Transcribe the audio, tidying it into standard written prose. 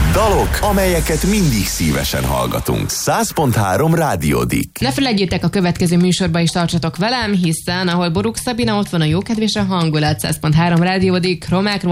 Dalok, amelyeket mindig szívesen hallgatunk. 100.3 Rádió Dick. Ne felejtjétek, a következő műsorban is tartsatok velem, hiszen ahol Boruk Szabina, ott van a jókedv és a hangulat. 100.3 Rádió Dick, Romák